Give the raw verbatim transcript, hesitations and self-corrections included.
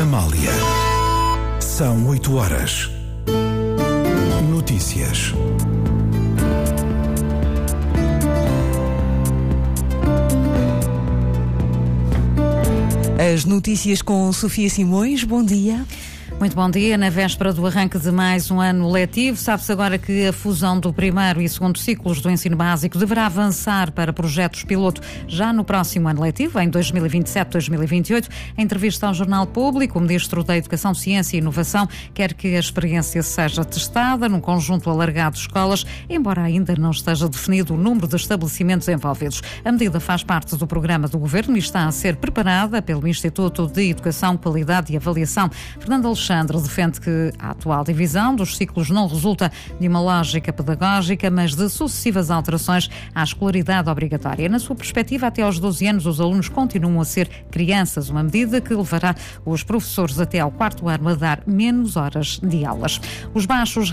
Amália. São oito horas. Notícias. As notícias com Sofia Simões. Bom dia. Muito bom dia. Na véspera do arranque de mais um ano letivo, sabe-se agora que a fusão do primeiro e segundo ciclos do ensino básico deverá avançar para projetos piloto já no próximo ano letivo, em dois mil e vinte e sete, dois mil e vinte e oito. Em entrevista ao Jornal Público, o Ministro da Educação, Ciência e Inovação quer que a experiência seja testada num conjunto alargado de escolas, embora ainda não esteja definido o número de estabelecimentos envolvidos. A medida faz parte do programa do Governo e está a ser preparada pelo Instituto de Educação, Qualidade e Avaliação. Fernando Alexandre Alexandre defende que a atual divisão dos ciclos não resulta de uma lógica pedagógica, mas de sucessivas alterações à escolaridade obrigatória. Na sua perspectiva, até aos doze anos, os alunos continuam a ser crianças, uma medida que levará os professores até ao quarto ano a dar menos horas de aulas. Os baixos